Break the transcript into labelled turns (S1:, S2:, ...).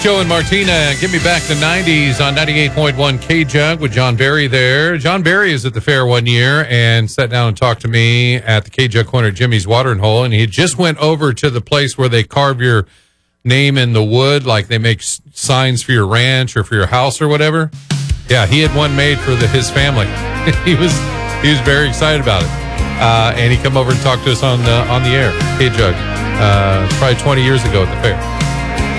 S1: Joe and Martina. Give me back the 90s on 98.1 K-Jug with John Barry there. John Barry is at the fair one year and sat down and talked to me at the K-Jug corner of Jimmy's Watering Hole, and he just went over to the place where they carve your name in the wood, like they make signs for your ranch or for your house or whatever. Yeah, he had one made for his family. he was very excited about it. And he come over and talked to us on the air, K-Jug, probably 20 years ago at the fair.